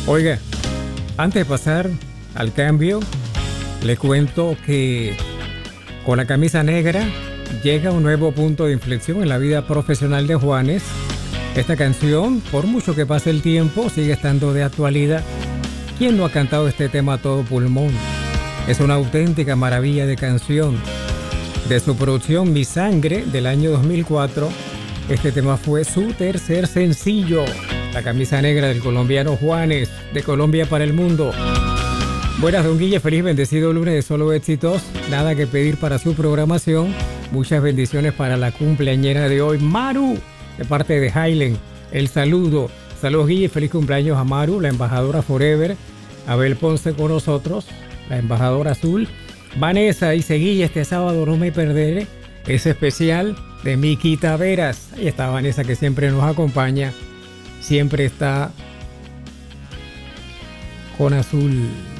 Oiga, antes de pasar al cambio, le cuento que con la camisa negra llega un nuevo punto de inflexión en la vida profesional de Juanes. Esta canción, por mucho que pase el tiempo, sigue estando de actualidad. ¿Quién no ha cantado este tema a todo pulmón? Es una auténtica maravilla de canción. De su producción Mi Sangre del año 2004, este tema fue su tercer sencillo. La camisa negra del colombiano Juanes, de Colombia para el mundo. Buenas, don Guille, feliz bendecido lunes de solo éxitos. Nada que pedir para su programación. Muchas bendiciones para la cumpleañera de hoy, Maru, de parte de Highland. El saludo. Saludos, Guille, feliz cumpleaños a Maru, la embajadora Forever. Abel Ponce con nosotros, la embajadora azul. Vanessa dice: Guille, este sábado no me perderé ese especial de Miki Taveras. Ahí está Vanessa, que siempre nos acompaña. Siempre está con azul.